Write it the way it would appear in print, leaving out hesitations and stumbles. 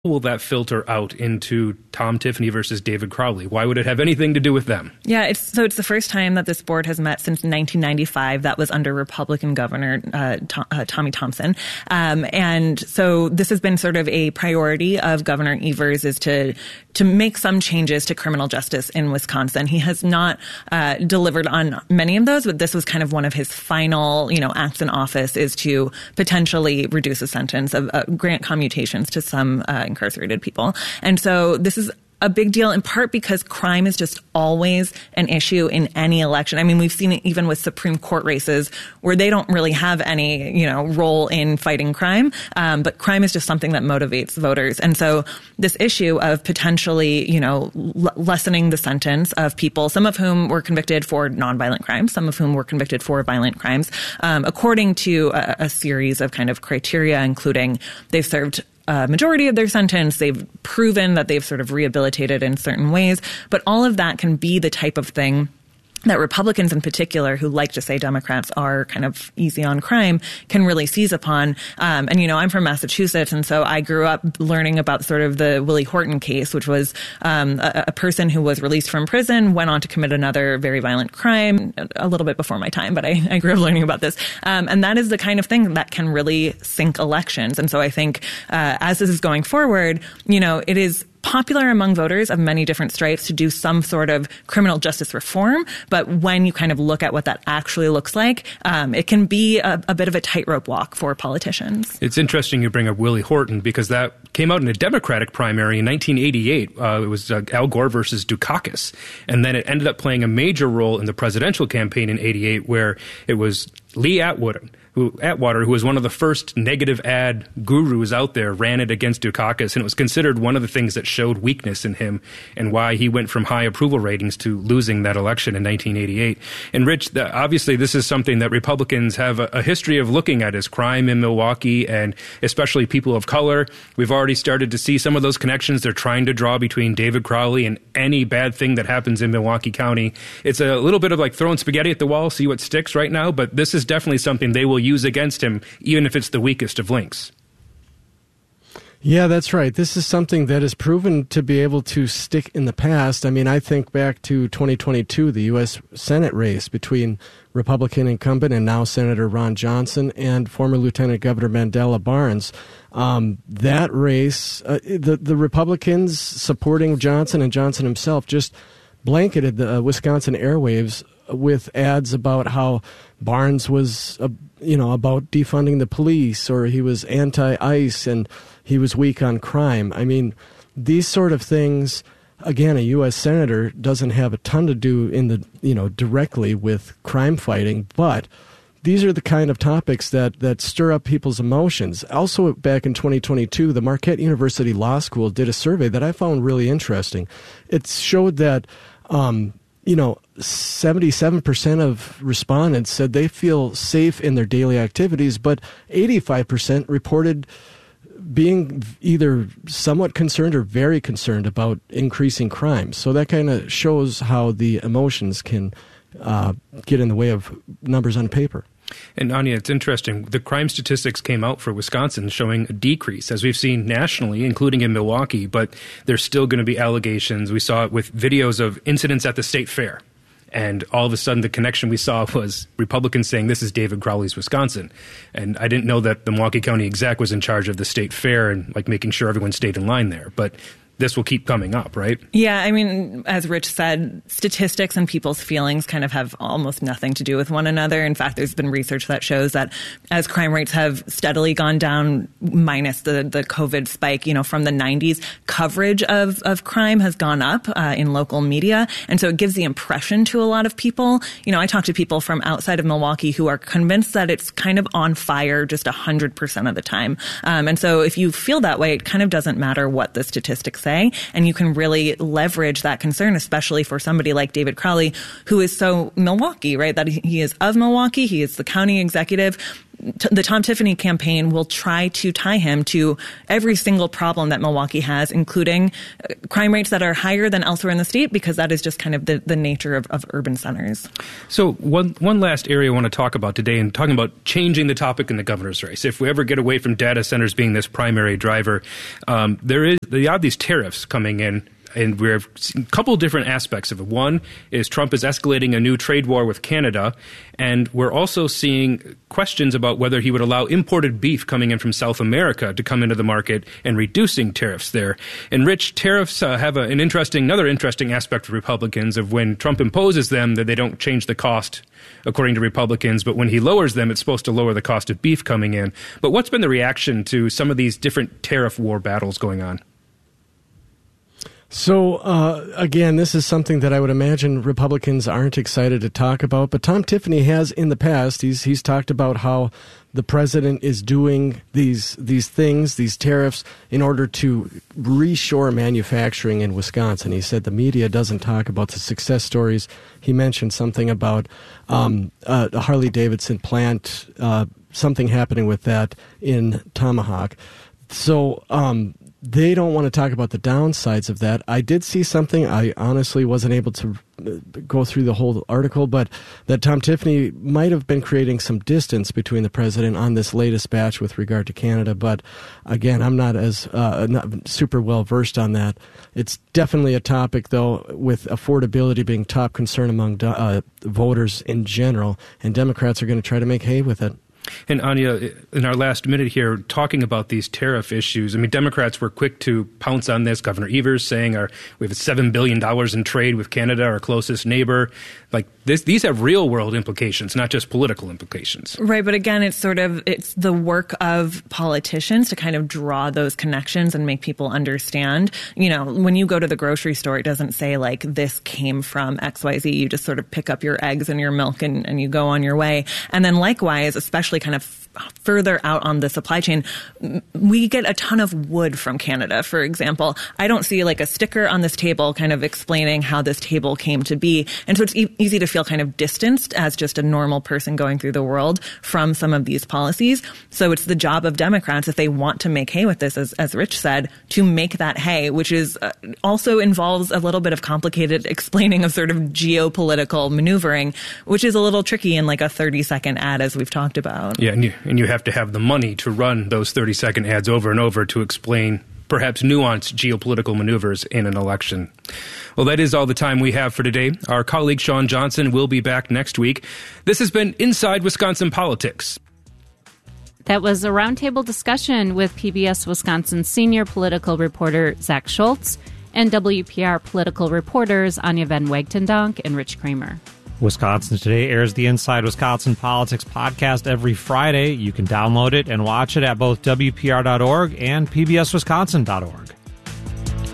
will that filter out into Tom Tiffany versus David Crowley? Why would it have anything to do with them? Yeah, it's the first time that this board has met since 1995. That was under Republican Governor Tommy Thompson. And so this has been sort of a priority of Governor Evers, is to make some changes to criminal justice in Wisconsin. He has not delivered on many of those, but this was kind of one of his final, acts in office, is to potentially reduce the sentence, of grant commutations to some incarcerated people. And so this is a big deal, in part because crime is just always an issue in any election. I mean, we've seen it even with Supreme Court races where they don't really have any, role in fighting crime. But crime is just something that motivates voters. And so this issue of potentially, lessening the sentence of people, some of whom were convicted for nonviolent crimes, some of whom were convicted for violent crimes, according to a series of kind of criteria, including they've served majority of their sentence, they've proven that they've sort of rehabilitated in certain ways. But all of that can be the type of thing that Republicans in particular, who like to say Democrats are kind of easy on crime, can really seize upon. And, I'm from Massachusetts, and so I grew up learning about sort of the Willie Horton case, which was a person who was released from prison, went on to commit another very violent crime a little bit before my time, but I grew up learning about this. And that is the kind of thing that can really sink elections. And so I think as this is going forward, it is popular among voters of many different stripes to do some sort of criminal justice reform. But when you kind of look at what that actually looks like, it can be a bit of a tightrope walk for politicians. It's interesting you bring up Willie Horton, because that came out in a Democratic primary in 1988. It was Al Gore versus Dukakis. And then it ended up playing a major role in the presidential campaign in 88, where it was Lee Atwater, who was one of the first negative ad gurus out there, ran it against Dukakis, and it was considered one of the things that showed weakness in him and why he went from high approval ratings to losing that election in 1988. And Rich, obviously this is something that Republicans have a history of looking at, as crime in Milwaukee, and especially people of color. We've already started to see some of those connections they're trying to draw between David Crowley and any bad thing that happens in Milwaukee County. It's a little bit of like throwing spaghetti at the wall, see what sticks right now, but this is definitely something they will use against him, even if it's the weakest of links. Yeah, that's right. This is something that has proven to be able to stick in the past. I mean, I think back to 2022, the U.S. Senate race between Republican incumbent and now Senator Ron Johnson and former Lieutenant Governor Mandela Barnes. That race, the Republicans supporting Johnson and Johnson himself just blanketed the Wisconsin airwaves with ads about how Barnes was, about defunding the police, or he was anti-ICE and he was weak on crime. I mean, these sort of things, again, a U.S. Senator doesn't have a ton to do directly with crime fighting, but these are the kind of topics that stir up people's emotions. Also, back in 2022, the Marquette University Law School did a survey that I found really interesting. It showed that 77% of respondents said they feel safe in their daily activities, but 85% reported being either somewhat concerned or very concerned about increasing crime. So that kind of shows how the emotions can get in the way of numbers on paper. And Anya, it's interesting. The crime statistics came out for Wisconsin showing a decrease, as we've seen nationally, including in Milwaukee, but there's still going to be allegations. We saw it with videos of incidents at the state fair. And all of a sudden, the connection we saw was Republicans saying this is David Crowley's Wisconsin. And I didn't know that the Milwaukee County exec was in charge of the state fair and making sure everyone stayed in line there. But this will keep coming up, right? Yeah, I mean, as Rich said, statistics and people's feelings kind of have almost nothing to do with one another. In fact, there's been research that shows that as crime rates have steadily gone down, minus the COVID spike, from the 90s, coverage of crime has gone up in local media. And so it gives the impression to a lot of people. I talk to people from outside of Milwaukee who are convinced that it's kind of on fire just 100% of the time. And so if you feel that way, it kind of doesn't matter what the statistics say. And you can really leverage that concern, especially for somebody like David Crowley, who is so Milwaukee, right? That he is of Milwaukee. He is the county executive. the Tom Tiffany campaign will try to tie him to every single problem that Milwaukee has, including crime rates that are higher than elsewhere in the state, because that is just kind of the nature of urban centers. So one last area I want to talk about today, and talking about changing the topic in the governor's race. If we ever get away from data centers being this primary driver, they have these tariffs coming in. And we have a couple different aspects of it. One is Trump is escalating a new trade war with Canada, and we're also seeing questions about whether he would allow imported beef coming in from South America to come into the market and reducing tariffs there. And Rich, tariffs have another interesting aspect for Republicans of when Trump imposes them, that they don't change the cost according to Republicans, but when he lowers them, it's supposed to lower the cost of beef coming in. But what's been the reaction to some of these different tariff war battles going on? So, again, this is something that I would imagine Republicans aren't excited to talk about, but Tom Tiffany has in the past. He's talked about how the president is doing these things, these tariffs, in order to reshore manufacturing in Wisconsin. He said the media doesn't talk about the success stories. He mentioned something about a Harley-Davidson plant, something happening with that in Tomahawk. So, they don't want to talk about the downsides of that. I did see something. I honestly wasn't able to go through the whole article, but that Tom Tiffany might have been creating some distance between the president on this latest batch with regard to Canada. But again, I'm not not super well versed on that. It's definitely a topic, though, with affordability being top concern among voters in general, and Democrats are going to try to make hay with it. And Anya, in our last minute here, talking about these tariff issues, I mean, Democrats were quick to pounce on this. Governor Evers saying we have $7 billion in trade with Canada, our closest neighbor. Like these have real world implications, not just political implications. Right. But again, it's the work of politicians to kind of draw those connections and make people understand. You know, when you go to the grocery store, it doesn't say like this came from XYZ. You just sort of pick up your eggs and your milk and you go on your way. And then likewise, especially kind of further out on the supply chain, we get a ton of wood from Canada, for example. I don't see like a sticker on this table kind of explaining how this table came to be. And so it's easy to feel kind of distanced as just a normal person going through the world from some of these policies. So it's the job of Democrats, if they want to make hay with this, as Rich said, to make that hay, which is also involves a little bit of complicated explaining of sort of geopolitical maneuvering, which is a little tricky in like a 30-second ad, as we've talked about. Yeah, and you have to have the money to run those 30-second ads over and over to explain perhaps nuanced geopolitical maneuvers in an election. Well, that is all the time we have for today. Our colleague Sean Johnson will be back next week. This has been Inside Wisconsin Politics. That was a roundtable discussion with PBS Wisconsin senior political reporter Zach Schultz and WPR political reporters Anya Van Wagtendonk and Rich Kramer. Wisconsin Today airs the Inside Wisconsin Politics podcast every Friday. You can download it and watch it at both WPR.org and PBSWisconsin.org.